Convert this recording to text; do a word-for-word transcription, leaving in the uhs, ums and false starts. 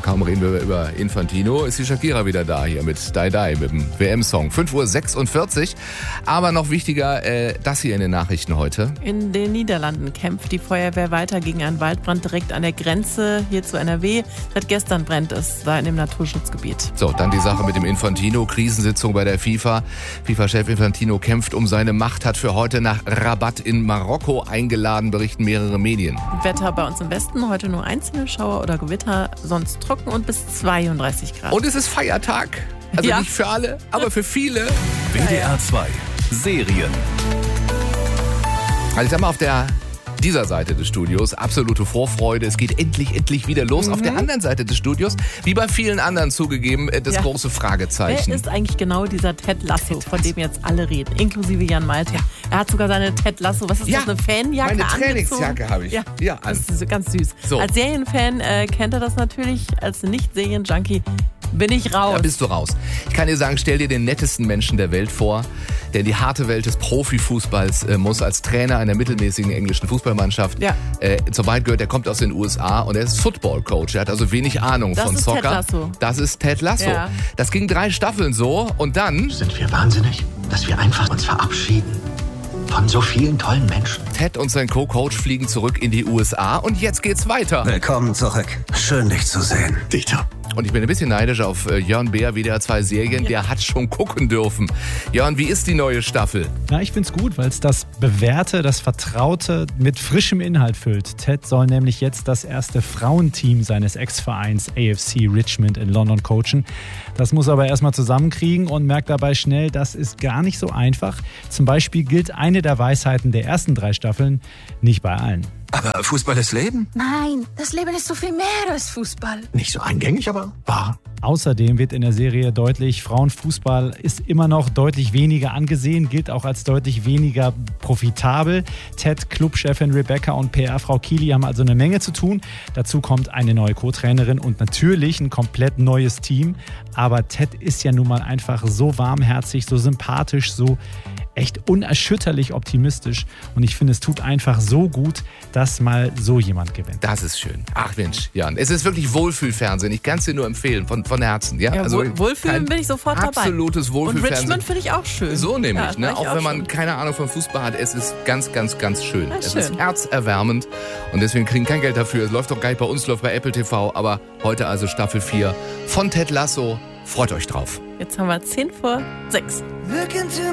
kaum reden wir über Infantino, ist die Shakira wieder da hier mit Die Die, mit dem W M-Song. fünf Uhr sechsundvierzig. Aber noch wichtiger, äh, das hier in den Nachrichten heute. In den Niederlanden kämpft die Feuerwehr weiter gegen einen Waldbrand direkt an der Grenze hier zu N R W. Seit gestern brennt es da in dem Naturschutzgebiet. So, dann die Sache mit dem Infantino. Krisensitzung bei der FIFA. FIFA-Chef Infantino kämpft um seine Macht, hat für heute nach Rabat in Marokko eingeladen, berichten mehrere Medien. Wetter bei uns im Westen, heute nur einzelne Schauer oder Gewitter, sonst trocken und bis zweiunddreißig Grad. Und es ist Feiertag. Also ja. nicht für alle, aber für viele. W D R zwei Serien. Also ich sag mal, auf der dieser Seite des Studios absolute Vorfreude. Es geht endlich, endlich wieder los. Mhm. Auf der anderen Seite des Studios, wie bei vielen anderen zugegeben, das ja. große Fragezeichen. Wer ist eigentlich genau dieser Ted Lasso, Ted von dem jetzt alle reden, inklusive Jan Malte? Ja. Er hat sogar seine Ted Lasso, was ist ja. das, eine Fanjacke Meine Trainingsjacke habe ich. Ja, ja das ist ganz süß. So. Als Serienfan äh, kennt er das natürlich, als Nicht-Serien-Junkie bin ich raus. Da bist du raus. Ich kann dir sagen, stell dir den nettesten Menschen der Welt vor, der in die harte Welt des Profifußballs äh, muss, als Trainer einer mittelmäßigen englischen Fußballmannschaft. Ja. Äh, zur Wahrheit gehört, der kommt aus den U S A und er ist Football-Coach. Er hat also wenig Ahnung das von ist Soccer. Ted Lasso. Das ist Ted Lasso. Ja. Das ging drei Staffeln so und dann... Sind wir wahnsinnig, dass wir einfach uns verabschieden von so vielen tollen Menschen? Ted und sein Co-Coach fliegen zurück in die U S A und jetzt geht's weiter. Willkommen zurück. Schön, dich zu sehen. Dito. Und ich bin ein bisschen neidisch auf äh, Jörn Beer, W D R zwei Serien. Der hat schon gucken dürfen. Jörn, wie ist die neue Staffel? Na, ich find's gut, weil es das Bewährte, das Vertraute mit frischem Inhalt füllt. Ted soll nämlich jetzt das erste Frauenteam seines Ex-Vereins A F C Richmond in London coachen. Das muss er aber erstmal zusammenkriegen und merkt dabei schnell, das ist gar nicht so einfach. Zum Beispiel gilt eine der Weisheiten der ersten drei Staffeln nicht bei allen. Aber Fußball ist Leben? Nein, das Leben ist so viel mehr als Fußball. Nicht so eingängig, aber wahr. Außerdem wird in der Serie deutlich, Frauenfußball ist immer noch deutlich weniger angesehen, gilt auch als deutlich weniger profitabel. Ted, Clubchefin Rebecca und P R-Frau Keely haben also eine Menge zu tun. Dazu kommt eine neue Co-Trainerin und natürlich ein komplett neues Team. Aber Ted ist ja nun mal einfach so warmherzig, so sympathisch, so echt unerschütterlich optimistisch. Und ich finde, es tut einfach so gut, dass mal so jemand gewinnt. Das ist schön. Ach Mensch, Jan, es ist wirklich Wohlfühlfernsehen. Ich kann es dir nur empfehlen, von, von Herzen. Ja, ja also Wohlfühlen bin ich sofort dabei. Absolutes Wohlfühlfernsehen. Und Richmond finde ich auch schön. So nämlich, ja, ne? auch, auch wenn man schön. keine Ahnung vom Fußball hat. Es ist ganz, ganz, ganz schön. Ja, es schön. ist herzerwärmend und deswegen kriegen kein Geld dafür. Es läuft doch gar nicht bei uns, läuft bei Apple T V. Aber heute also Staffel vier von Ted Lasso. Freut euch drauf. Jetzt haben wir zehn vor sechs.